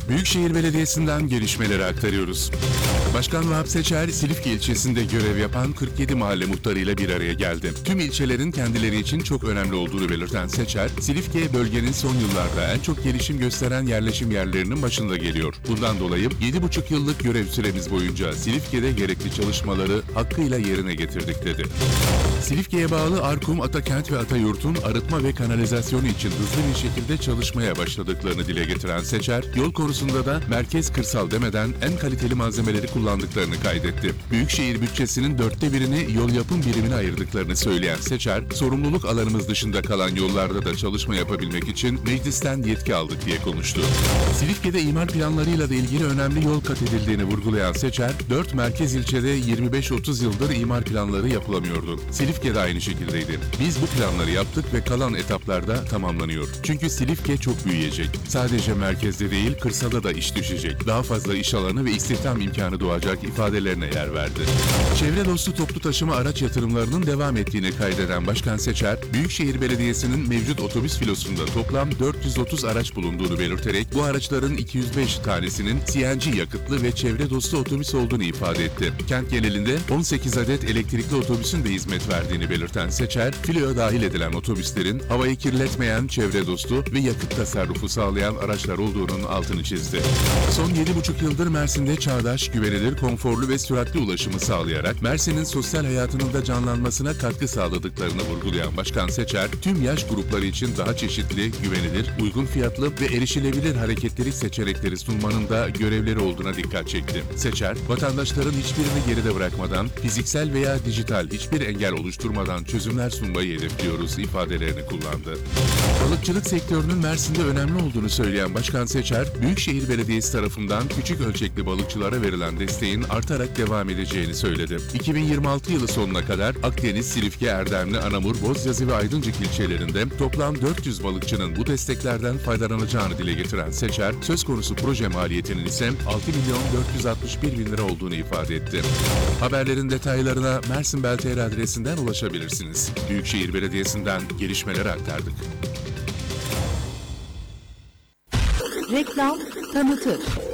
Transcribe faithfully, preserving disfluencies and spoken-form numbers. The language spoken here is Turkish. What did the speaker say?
Büyükşehir Belediyesi'nden gelişmeleri aktarıyoruz. Başkan Vahap Seçer, Silifke ilçesinde görev yapan kırk yedi mahalle muhtarıyla bir araya geldi. Tüm ilçelerin kendileri için çok önemli olduğunu belirten Seçer, Silifke bölgenin son yıllarda en çok gelişim gösteren yerleşim yerlerinin başında geliyor. Bundan dolayı yedi buçuk yıllık görev süremiz boyunca Silifke'de gerekli çalışmaları hakkıyla yerine getirdik dedi. Silifke'ye bağlı Arkum, Atakent ve Atayurt'un arıtma ve kanalizasyonu için hızlı bir şekilde çalışmaya başladıklarını dile getiren Seçer, yol konusunda da merkez kırsal demeden en kaliteli malzemeleri kullandıklarını kaydetti. Büyükşehir bütçesinin dörtte birini yol yapım birimine ayırdıklarını söyleyen Seçer, sorumluluk alanımız dışında kalan yollarda da çalışma yapabilmek için meclisten yetki aldık diye konuştu. Silifke'de imar planlarıyla da ilgili önemli yol kat edildiğini vurgulayan Seçer, dört merkez ilçede yirmi beş otuz yıldır imar planları yapılamıyordu. Silifke de aynı şekildeydi. Biz bu planları yaptık ve kalan etaplarda tamamlanıyor. Çünkü Silifke çok büyüyecek. Sadece merkezde değil, kırsada da iş düşecek. Daha fazla iş alanı ve istihdam imkanı doğacak ifadelerine yer verdi. Çevre dostu toplu taşıma araç yatırımlarının devam ettiğini kaydeden Başkan Seçer, Büyükşehir Belediyesi'nin mevcut otobüs filosunda toplam dört yüz otuz araç bulunduğunu belirterek bu araçların iki yüz beş tanesinin C N G yakıtlı ve çevre dostu otobüs olduğunu ifade etti. Kent genelinde on sekiz adet elektrikli otobüsün de hizmet verdiğini belirten Seçer, filoya dahil edilen otobüslerin havayı kirletmeyen, çevre dostu ve yakıt tasarrufu sağlayan araçlar olduğunun altını çizdi. Son yedi buçuk yıldır Mersin'de çağdaş, güvenilir, konforlu ve süratli ulaşımı sağlayarak Mersin'in sosyal hayatının da canlanmasına katkı sağladıklarını vurgulayan Başkan Seçer, tüm yaş grupları için daha çeşitli, güvenilir, uygun fiyatlı ve erişilebilir hareketlilik seçenekleri sunmanın da görevleri olduğuna dikkat çekti. Seçer, vatandaşların hiçbirini geride bırakmadan, fiziksel veya dijital hiçbir engel oluşturmadan çözümler sunmayı hedefliyoruz ifadelerini kullandı. Balıkçılık sektörünün Mersin'de önemli olduğunu söyleyen Başkan Seçer, Büyükşehir Belediyesi tarafından küçük ölçekli balıkçılara verilen desteğin artarak devam edeceğini söyledi. iki bin yirmi altı yılı sonuna kadar Akdeniz, Silifke, Erdemli, Anamur, Bozyazı ve Aydıncık ilçelerinde toplam dört yüz balıkçının bu desteklerden faydalanacağını dile getiren Seçer, söz konusu proje maliyetinin ise altı milyon dört yüz altmış bir bin lira olduğunu ifade etti. Haberlerin detaylarına Mersin Bel T R adresinden ulaşabilirsiniz. Büyükşehir Belediyesi'nden gelişmeleri aktardık. Reklam tanıtır.